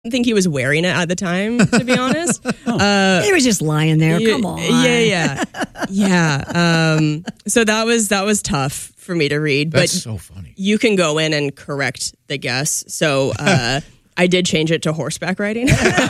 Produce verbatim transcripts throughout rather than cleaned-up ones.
didn't think he was wearing it at the time, to be honest. oh. uh, he was just lying there. Come on. Yeah, yeah. Yeah. Um, so that was that was tough for me to read. That's but so funny. You can go in and correct the guess. So uh, I did change it to horseback riding.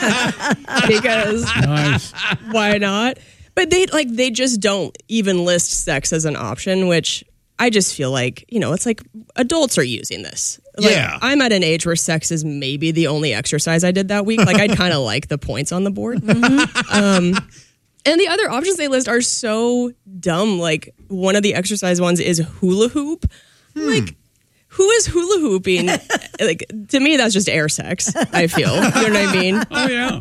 Because nice. Why not? But they like they just don't even list sex as an option, which I just feel like, you know, it's like adults are using this. Like, yeah. I'm at an age where sex is maybe the only exercise I did that week. Like, I'd kind of like the points on the board. Mm-hmm. Um, and the other options they list are so dumb. Like, one of the exercise ones is hula hoop. Hmm. Like, who is hula hooping? Like, to me, that's just air sex, I feel. You know what I mean? Oh, yeah.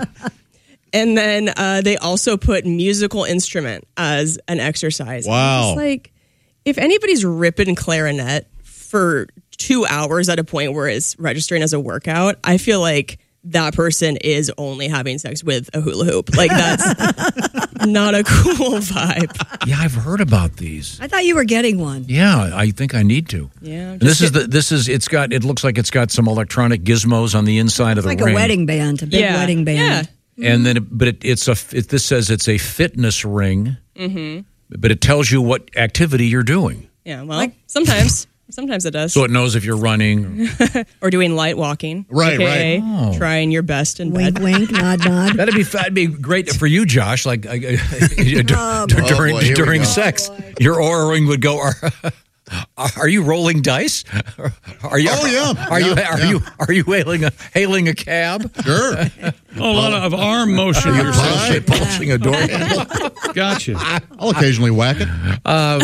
And then uh, they also put musical instrument as an exercise. Wow. It's like, if anybody's ripping clarinet for two hours at a point where it's registering as a workout, I feel like that person is only having sex with a hula hoop. Like, that's not a cool vibe. Yeah, I've heard about these. I thought you were getting one. Yeah, I think I need to. Yeah. And this is the this is it's got it looks like it's got some electronic gizmos on the inside of It's the like ring. a wedding band, a big yeah. wedding band. Yeah. And then, it, but it, it's a. It, this says it's a fitness ring. Mm-hmm. But it tells you what activity you're doing. Yeah. Well, like, sometimes, sometimes it does. So it knows if you're running or doing light walking. Right, A K A right. Oh. Trying your best in Wink, bed. wink, nod, nod. That'd be that'd be great for you, Josh. Like uh, Oh, during boy, here we during go. sex, your aura ring would go. Are, are you rolling dice? Are you? Oh, yeah. Are you? Yeah, Are yeah. you? Are you hailing a hailing a cab? Sure. Oh, a lot of arm motion. Are you You're pulsing, saying. pulsing a door handle? Gotcha. I'll occasionally whack it. Uh,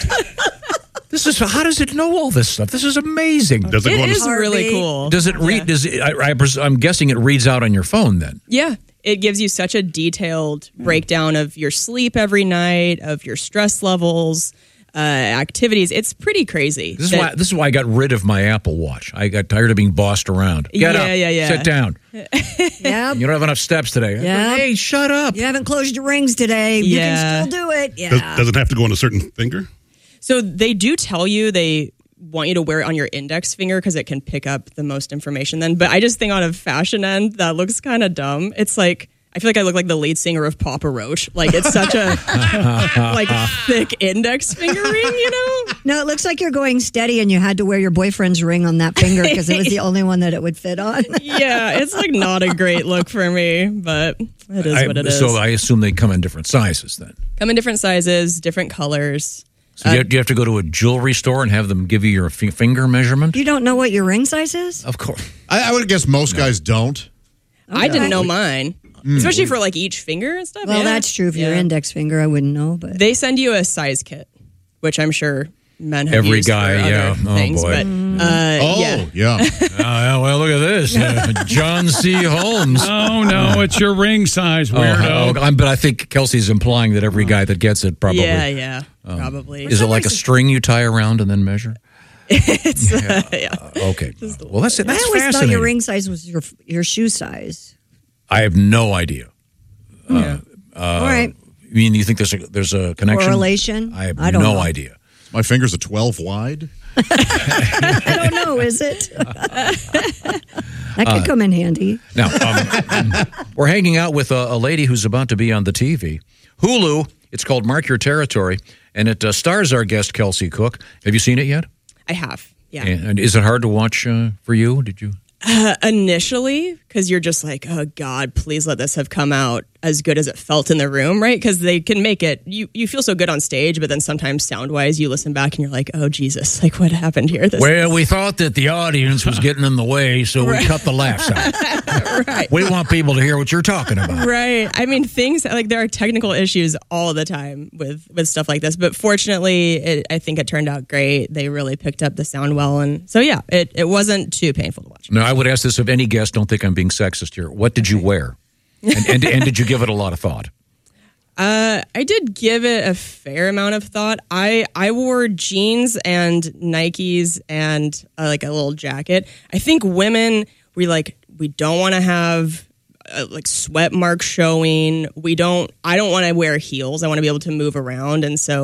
this is how does it know all this stuff? This is amazing. Does it, It go on is a, really Heartbeat. cool. Does it read? Yeah. Does it, I, I, pres- I'm guessing it reads out on your phone then. Yeah. It gives you such a detailed breakdown of your sleep every night, of your stress levels, uh, activities. It's pretty crazy. This is that- why. This is why I got rid of my Apple Watch. I got tired of being bossed around. Get Yeah, up. yeah, yeah. Sit down. Yep. You don't have enough steps today. Yeah. Hey, shut up. You haven't closed your rings today. You Yeah. can still do it. Yeah. does, does it have to go on a certain finger? So they do tell you they want you to wear it on your index finger because it can pick up the most information then. But I just think on a fashion end, that looks kind of dumb. It's like, I feel like I look like the lead singer of Papa Roach. Like, it's such a like thick index finger ring, you know? No, it looks like you're going steady and you had to wear your boyfriend's ring on that finger because it was the only one that it would fit on. Yeah, it's like not a great look for me, but it is I- what it is. so I assume they come in different sizes then. Come in different sizes, different colors. So do, you, do you have to go to a jewelry store and have them give you your f- finger measurement? You don't know what your ring size is? Of course. I, I would guess most guys don't. I didn't know mine, especially for like each finger and stuff. Well, Yeah. that's true. For your Yeah. index finger, I wouldn't know. But They send you a size kit, which I'm sure men have Every used guy, for yeah. other Oh, things. boy. But uh, Oh, yeah. yeah. Oh, yeah, well, look at this. Uh, John C. Holmes. Oh, no, it's your ring size, Oh, weirdo. oh, I'm- but I think Kelsey's implying that every guy that gets it probably. Yeah, yeah, probably. Is it like a string you tie around and then measure? It's, uh, yeah. Okay. Well, that's it. I That's always thought fascinating. your ring size was your your shoe size. I have no idea. Yeah. All right, You mean you think there's a there's a connection? correlation. I have I don't no know. idea. My finger's a twelve wide. I don't know. Is it? That could come in handy. Now, um, we're hanging out with a, a lady who's about to be on the T V. Hulu, it's called Mark Your Territory, and it uh, stars our guest, Kelsey Cook. Have you seen it yet? I have. Yeah. And, and is it hard to watch uh, for you? Did you? Uh, initially, because you're just like, oh God, please let this have come out as good as it felt in the room, right? Because they can make it, you, you feel so good on stage, but then sometimes sound wise, you listen back and you're like, oh Jesus, like what happened here? This Well, we thought that the audience was getting in the way, so we cut the laughs out. right. We want people to hear what you're talking about. Right. I mean, things like there are technical issues all the time with, with stuff like this, but fortunately, it, I think it turned out great. They really picked up the sound well. And so, yeah, it, it wasn't too painful to watch. Now, I would ask this of any guest. Don't think I'm being sexist here. What did you wear? And, and, and did you give it a lot of thought? Uh, I did give it a fair amount of thought. I, I wore jeans and Nikes and uh, like a little jacket. I think women, we like, we don't want to have uh, like sweat marks showing. We don't, I don't want to wear heels. I want to be able to move around. And so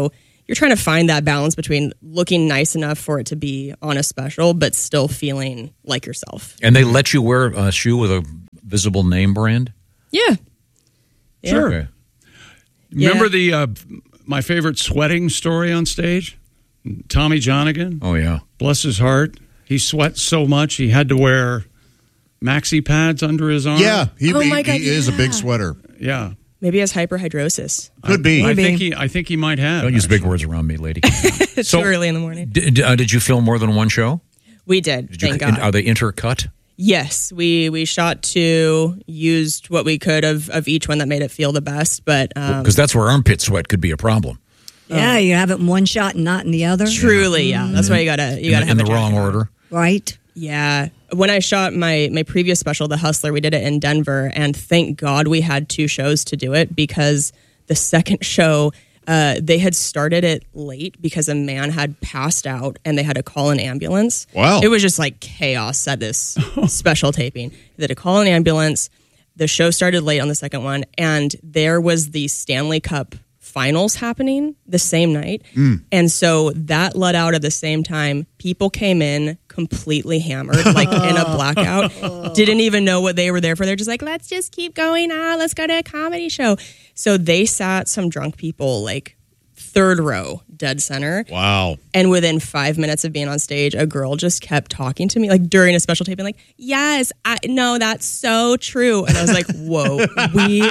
you're trying to find that balance between looking nice enough for it to be on a special, but still feeling like yourself. And they let you wear a shoe with a visible name brand? Yeah. Yeah. Sure. Okay. Remember Yeah. the uh, my favorite sweating story on stage? Tommy Johnigan, Oh, yeah. bless his heart. He sweat so much he had to wear maxi pads under his arm. Yeah, he, Oh he, my God, he is a big yeah. sweater. Yeah. Maybe he has hyperhidrosis. Could be. I Maybe. think he I think he might have. Don't use big actually. words around me, lady. It's So- too early in the morning. Did, uh, did you film more than one show? We did, Did you, thank God. Are they intercut? Yes, we we shot two, used what we could of, of each one that made it feel the best. But um, Because that's where armpit sweat could be a problem. Yeah, you have it in one shot and not in the other. truly, yeah, that's why you gotta you In, gotta the- have in the a wrong jacket on. order. Right? Yeah, when I shot my my previous special, The Hustler, we did it in Denver, and thank God we had two shows to do it because the second show. Uh, they had started it late because a man had passed out and they had to call an ambulance. Wow. It was just like chaos at this special taping. They had to call an ambulance. The show started late on the second one, and there was the Stanley Cup finals happening the same night. And so that let out at the same time. People came in completely hammered, like in a blackout. Didn't even know what they were there for. They're just like, let's just keep going on. Let's go to a comedy show. So they sat some drunk people like third row, dead center. Wow. And within five minutes of being on stage, a girl just kept talking to me, like during a special taping, like, yes, I no, that's so true. And I was like, whoa, we,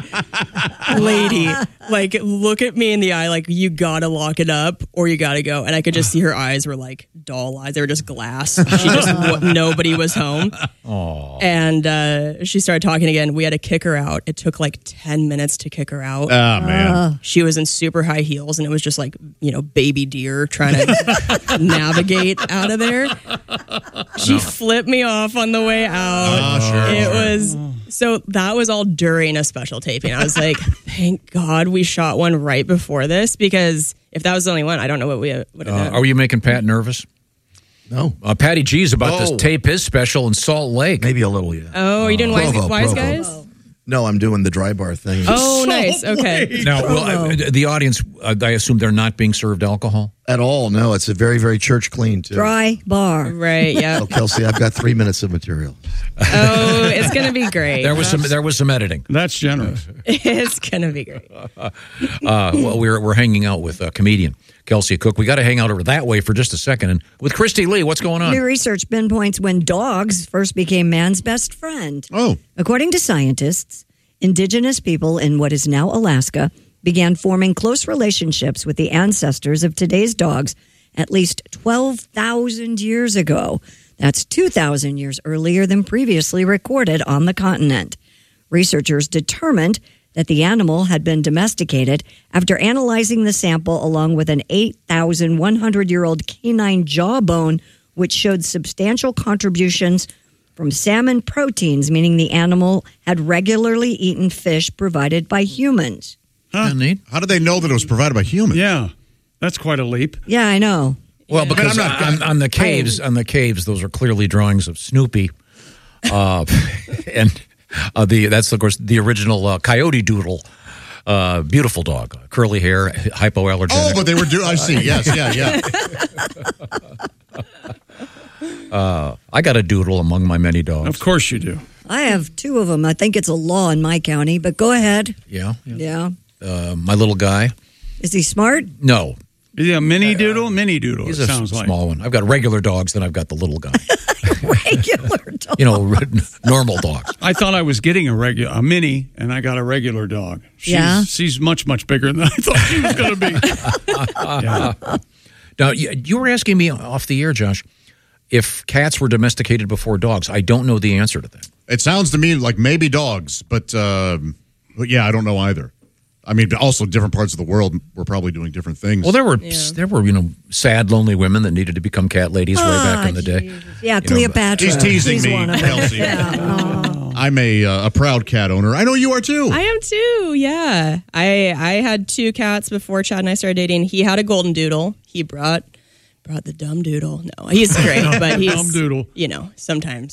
lady, like, look at me in the eye, like, you gotta lock it up or you gotta go. And I could just see her eyes were like doll eyes. They were just glass. She just, w- nobody was home. And uh, she started talking again. We had to kick her out. It took like ten minutes to kick her out. Ah, man. She was in super high heels, and it was just like, you know, baby deer trying to navigate out of there. She flipped me off on the way out. Ah, sure. It was so that was all during a special taping. I was like, thank God we shot one right before this, because if that was the only one, I don't know what we would have Uh, done. are you making Pat nervous? No, Uh, Patty G's about Oh. to tape his special in Salt Lake. maybe a little, yeah. Oh, are you doing wise, Provo, wise Provo. guys? No, I'm doing the dry bar thing. Oh, nice. Okay. Now, well, I, the audience, uh, I assume they're not being served alcohol? At all, no. It's a very, very church clean, too. Dry bar. Right. Yeah. Oh, Kelsey, I've got three minutes of material. Oh, it's gonna be great. There was some. There was some editing. That's generous. It's gonna be great. Uh, well, we're we're hanging out with a comedian, Kelsey Cook. We got to hang out over that way for just a second. And with Christy Lee, what's going on? New research pinpoints when dogs first became man's best friend. Oh. According to scientists, indigenous people in what is now Alaska began forming close relationships with the ancestors of today's dogs at least twelve thousand years ago. That's two thousand years earlier than previously recorded on the continent. Researchers determined that the animal had been domesticated after analyzing the sample along with an eight thousand one hundred year old canine jawbone, which showed substantial contributions from salmon proteins, meaning the animal had regularly eaten fish provided by humans. Huh? Neat. How did they know that it was provided by humans? Yeah, that's quite a leap. Yeah, I know. Well, because I'm not- on, on the caves, on the caves, those are clearly drawings of Snoopy, uh, and uh, the that's of course the original uh, Coyote Doodle. Uh, beautiful dog, curly hair, hypoallergenic. Oh, but they were doing. I see. Yes, yeah, yeah. uh, I got a doodle among my many dogs. Of course you do. I have two of them. I think it's a law in my county, but go ahead. Yeah, Yeah. uh, my little guy. Is he smart? No, Yeah, mini doodle, mini doodle. he's it a sounds s- like. small one. I've got regular dogs, then I've got the little guy. Regular dog. You know, normal dogs. I thought I was getting a regular, a mini, and I got a regular dog. She's, Yeah? she's much, much bigger than I thought she was going to be. Yeah. Now, you, you were asking me off the air, Josh, if cats were domesticated before dogs. I don't know the answer to that. It sounds to me like maybe dogs, but, um, but yeah, I don't know either. I mean, also different parts of the world were probably doing different things. Well, there were Yeah. there were you know sad, lonely women that needed to become cat ladies way back in the day. Yeah, You know, Cleopatra. He's teasing She's me, one of them. Kelsey. Yeah. Oh. I'm a uh, a proud cat owner. I know you are too. I am too. Yeah, I I had two cats before Chad and I started dating. He had a golden doodle. He brought brought the dumb doodle. No, he's great, but he's Dumb doodle. You know, sometimes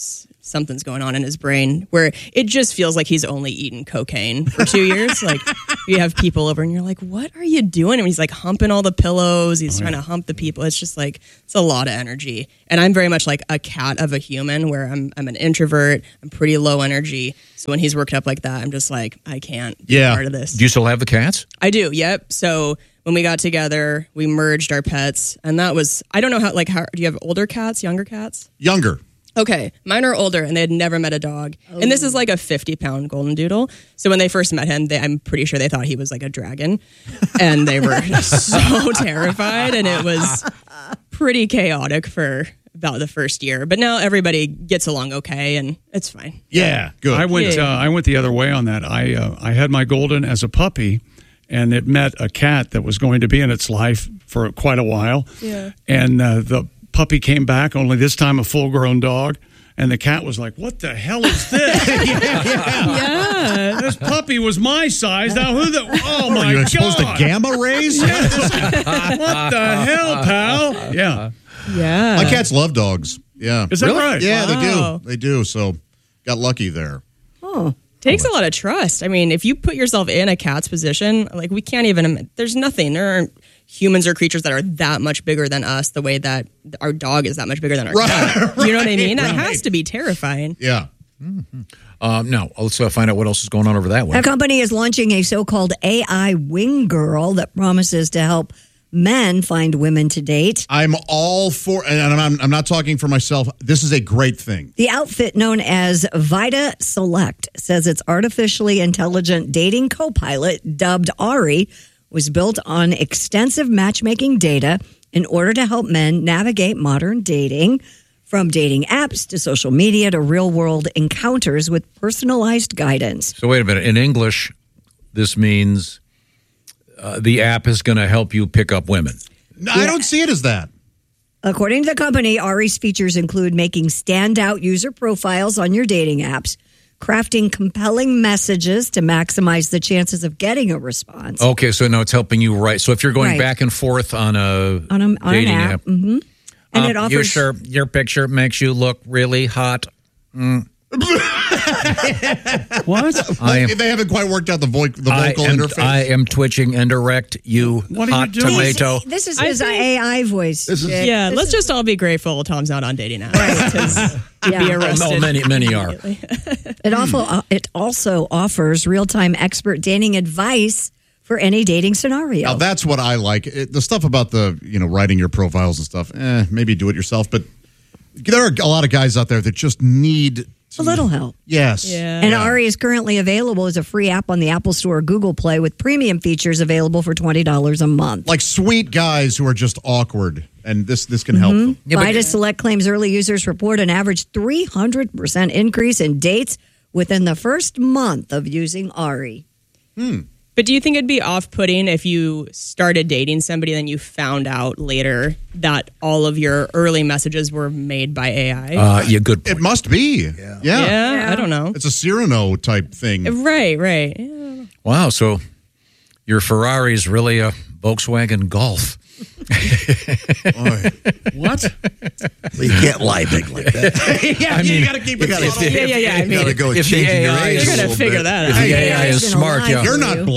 something's going on in his brain where it just feels like he's only eaten cocaine for two years. Like you have people over and you're like, what are you doing? And he's like humping all the pillows. He's oh, trying yeah. to hump the people. It's just like, it's a lot of energy. And I'm very much like a cat of a human where I'm I'm an introvert. I'm pretty low energy. So when he's worked up like that, I'm just like, I can't be yeah. part of this. Do you still have the cats? I do. Yep. So when we got together, we merged our pets. And that was, I don't know how, like, how do you have older cats, younger cats? Younger. Okay, mine are older, and they had never met a dog. Oh. And this is like a fifty-pound golden doodle. So when they first met him, they, I'm pretty sure they thought he was like a dragon. And they were so terrified, and it was pretty chaotic for about the first year. But now everybody gets along okay, and it's fine. Yeah, good. I went, Yeah. uh, I went the other way on that. I, uh, I had my golden as a puppy, and it met a cat that was going to be in its life for quite a while. Yeah. And uh, the puppy came back, only this time a full-grown dog, and the cat was like, what the hell is this? yeah, yeah. Yeah. This puppy was my size. Now who the... Oh, my Are you God. exposed to gamma rays? What the hell, pal? Yeah. Yeah. My cats love dogs. Yeah. Is that Really? right? Yeah, Wow. they do. They do. So got lucky there. Oh, Takes a lot of trust. I mean, if you put yourself in a cat's position, like we can't even, there's nothing. There aren't humans or creatures that are that much bigger than us the way that our dog is that much bigger than our Right, cat. You know what I mean? That right. has to be terrifying. Yeah. Um, now, let's uh, find out what else is going on over that way. a company is launching a so-called A I wing girl that promises to help men find women to date. I'm all for, and I'm, I'm not talking for myself. This is a great thing. The outfit known as Vita Select says its artificially intelligent dating co-pilot, dubbed Ari, was built on extensive matchmaking data in order to help men navigate modern dating, from dating apps to social media to real-world encounters with personalized guidance. So wait a minute. In English, this means uh, the app is going to help you pick up women. No, I don't see it as that. According to the company, Ari's features include making standout user profiles on your dating apps, crafting compelling messages to maximize the chances of getting a response. Okay, so now it's helping you write. So if you're going Right. back and forth on a On, a, on dating an app. app, hmm And um, it offers... you sure your picture makes you look really hot? What? I am, They haven't quite worked out the, vo- the I vocal am, interface. I am twitching and erect, you What are hot you doing? tomato. This is I his think- A I voice. This is- Jake. Yeah, This let's is- just all be grateful Tom's not on dating apps. Right. Because Yeah. be arrested. No, many, many are. It also, uh, it also offers real-time expert dating advice for any dating scenario. Now that's what I like. It, the stuff about the you know writing your profiles and stuff. Eh, maybe do it yourself. But there are a lot of guys out there that just need a little help. yes. Yeah. And Ari is currently available as a free app on the Apple Store or Google Play with premium features available for twenty dollars a month. Like sweet guys who are just awkward, and this this can help them. Yeah, but- Vita Select claims early users report an average three hundred percent increase in dates within the first month of using Ari. But do you think it'd be off-putting if you started dating somebody and then you found out later that all of your early messages were made by A I? Uh, yeah, good It point. must be. Yeah. yeah, I don't know. It's a Cyrano type thing. Right, right. Yeah. Wow, so your Ferrari is really a Volkswagen Golf. Boy. What? You can't lie big like that. yeah, I mean, you got to keep it gotta- subtle. Yeah, yeah, yeah. I You got to mean, go with if the changing your A I age. is- you're a gonna little figure bit. that If out. the Yeah, A I it's is gonna smart, lie yeah. for You're you. not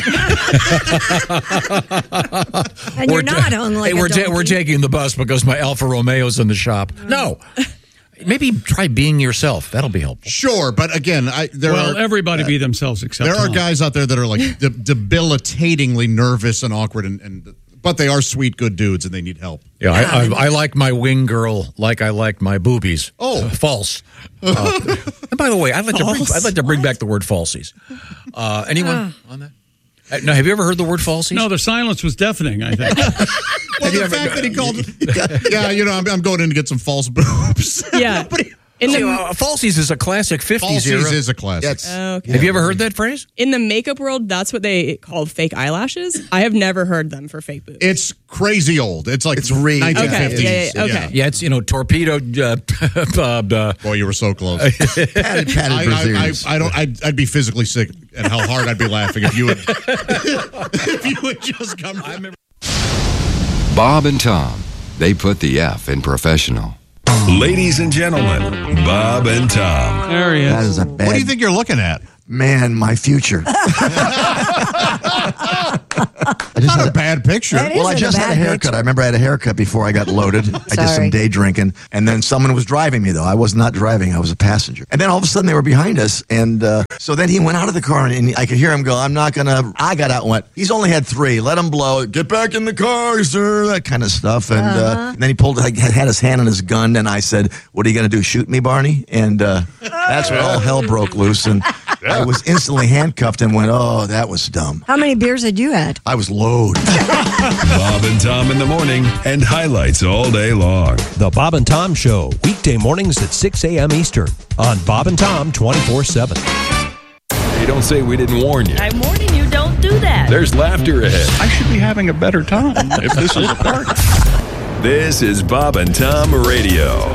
black. And you're not hung like hey, a we're, ta- donkey. we're taking the bus because my Alfa Romeo's in the shop. No. Maybe try being yourself. That'll be helpful. Sure, but again, I there Well, are everybody be themselves except there are Tom. guys out there that are like de- debilitatingly nervous and awkward, and, and but they are sweet, good dudes, and they need help. Yeah, I, I, I like my wing girl like I like my boobies. Oh. Uh, false. Uh, and by the way, I'd like to bring, I'd like to bring back the word falsies. Uh, anyone on that? Uh, now, have you ever heard the word falsies? No, the silence was deafening, I think. Well, the fact that he called, yeah, you know, I'm, I'm going in to get some false boobs. Yeah. In See, the, uh, falsies is a classic fifties Falsies era. is a classic. That's, okay. Have you ever heard that phrase? In the makeup world, that's what they call fake eyelashes. I have never heard them for fake boobs. It's crazy old. It's like It's re- nineteen fifties. Okay, yeah, yeah, okay. Yeah, it's, you know, torpedoed. Uh, uh, uh, Boy, you were so close. padded, padded I, I, I, brassieres. I don't. I'd, I'd be physically sick at how hard I'd be laughing if you would. if you would just come. Bob and Tom, they put the F in professional. Ladies and gentlemen, Bob and Tom. There he That is. is a bad. What do you think you're looking at? Man, my future. I just Not had a bad picture. That Well, I isn't a just had a bad haircut. picture. I remember I had a haircut before I got loaded. I did Sorry. some day drinking, and then someone was driving me, though. I was not driving. I was a passenger. And then all of a sudden, they were behind us, and uh, so then he went out of the car, and, and I could hear him go, I'm not going to... I got out and went, he's only had three. Let him blow. Get back in the car, sir. That kind of stuff. And, Uh-huh. uh, and then he pulled, had had his hand on his gun, and I said, what are you going to do, shoot me, Barney? And uh, that's when all hell broke loose, and I was instantly handcuffed and went, oh, that was dumb. How many beers had you had? I was loaded. Bob and Tom in the morning and highlights all day long. The Bob and Tom Show, weekday mornings at six a.m. Eastern on Bob and Tom twenty-four seven. Hey, don't say we didn't warn you. I'm warning you, don't do that. There's laughter ahead. I should be having a better time if this is a party. This is Bob and Tom Radio.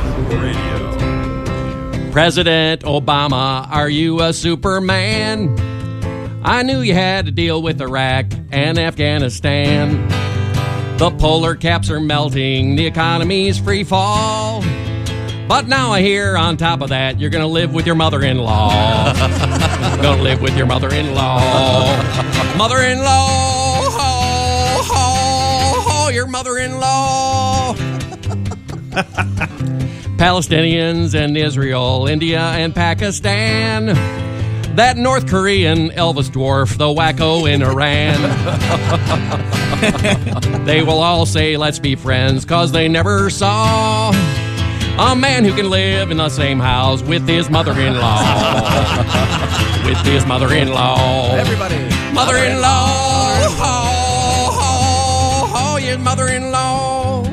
President Obama, are you a Superman? I knew you had to deal with Iraq and Afghanistan. The polar caps are melting, the economy's free fall. But now I hear on top of that, you're going to live with your mother-in-law. Going to live with your mother-in-law. Mother-in-law, ho, ho, ho, your mother-in-law. Palestinians and Israel, India and Pakistan. That North Korean Elvis dwarf, the wacko in Iran. They will all say, let's be friends, cause they never saw a man who can live in the same house with his mother-in-law. With his mother-in-law. Everybody. Mother-in-law. Ho, ho, ho, your mother-in-law.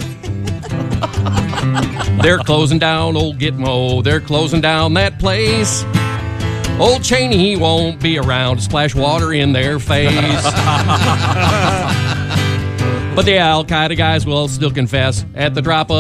They're closing down Old Gitmo. They're closing down that place. Old Cheney, he won't be around to splash water in their face. But the Al Qaeda guys will still confess at the drop of